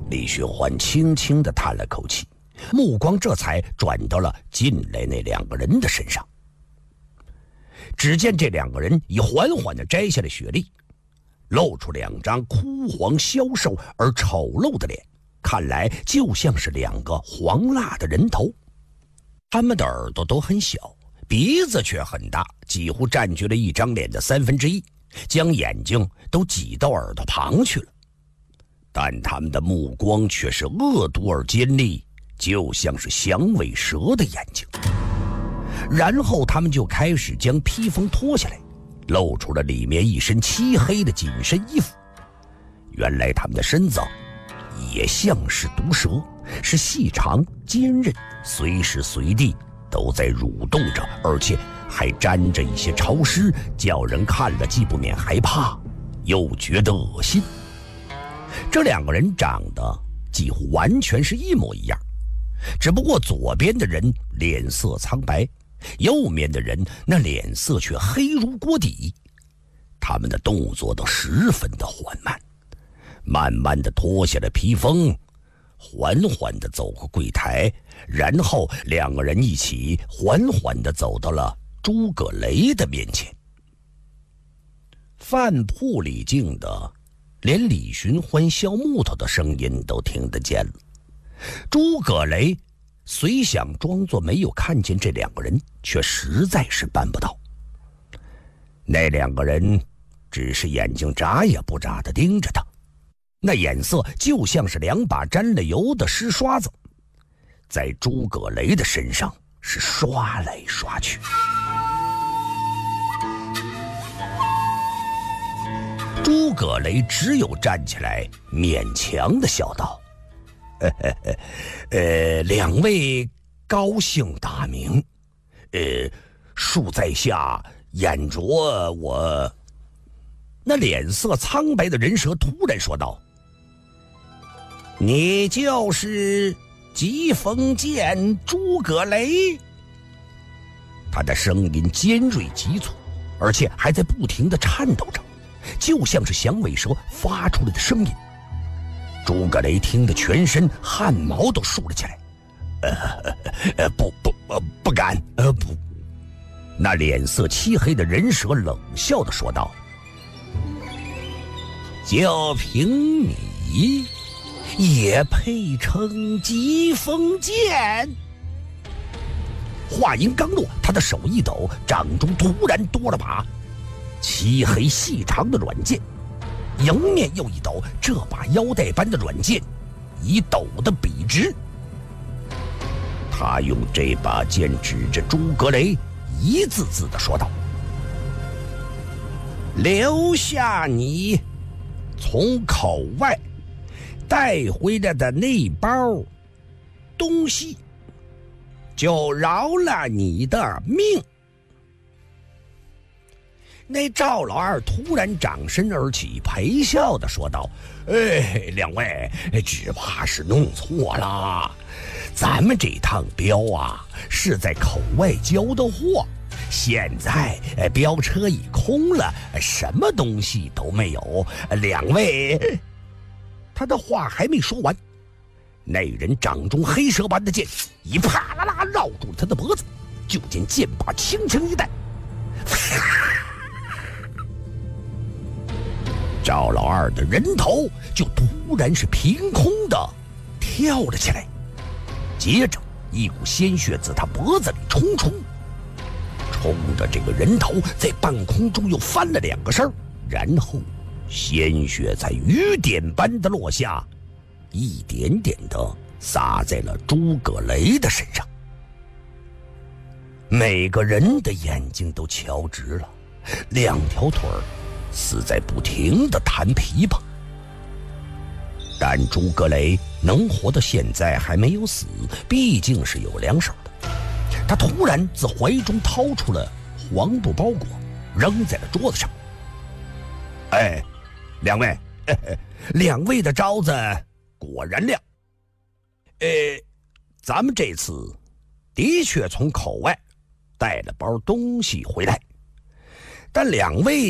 李寻欢轻轻地叹了口气，目光这才转到了进来那两个人的身上。只见这两个人已缓缓地摘下了雪莉，露出两张枯黄消瘦而丑陋的脸，看来就像是两个黄蜡的人头。他们的耳朵都很小，鼻子却很大，几乎占据了一张脸的1/3，将眼睛都挤到耳朵旁去了。但他们的目光却是恶毒而尖利，就像是响尾蛇的眼睛。然后他们就开始将披风脱下来，露出了里面一身漆黑的紧身衣服。原来他们的身子也像是毒蛇，是细长坚韧，随时随地都在蠕动着，而且还沾着一些潮湿，叫人看了既不免害怕，又觉得恶心。这两个人长得几乎完全是一模一样，只不过左边的人脸色苍白，右面的人那脸色却黑如锅底。他们的动作都十分的缓慢，慢慢地脱下了披风，缓缓地走过柜台，然后两个人一起缓缓地走到了诸葛雷的面前。饭铺里静的连李寻欢削木头的声音都听得见了。诸葛雷虽想装作没有看见这两个人，却实在是办不到。那两个人只是眼睛眨也不眨地盯着他，那眼色就像是两把沾了油的湿刷子，在诸葛雷的身上是刷来刷去。诸葛雷只有站起来，勉强地笑道：“两位高姓大名？恕在下眼拙我。”那脸色苍白的人蛇突然说道：“你就是疾风剑诸葛雷？”他的声音尖锐急促，而且还在不停地颤抖着，就像是响尾蛇发出来的声音。诸葛雷听得全身汗毛都竖了起来。不敢，不。那脸色漆黑的人蛇冷笑地说道：“就凭你，也配称疾风剑？”话音刚落，他的手一抖，掌中突然多了把漆黑细长的软剑，迎面又一抖，这把腰带般的软剑已抖得笔直。他用这把剑指着诸葛雷，一字字地说道：“留下你从口外带回来的那包东西，就饶了你的命。”那赵老二突然掌身而起，陪笑地说道：“两位只怕是弄错了，咱们这趟镖啊是在口外交的货，现在镖车已空了，什么东西都没有。两位……”他的话还没说完，那人掌中黑蛇般的剑一啪啦啦绕住了他的脖子，就见剑把轻轻一带，赵老二的人头就突然是凭空的跳了起来，接着一股鲜血自他脖子里冲出，冲着这个人头在半空中又翻了2个身，然后鲜血在雨点般的落下，一点点的洒在了诸葛雷的身上。每个人的眼睛都瞧直了，2条腿似在不停地弹琵琶。但诸葛雷能活到现在还没有死，毕竟是有两手的。他突然自怀中掏出了黄布包裹，扔在了桌子上。两位，两位的招子果然亮。咱们这次的确从口外带了包东西回来，但两位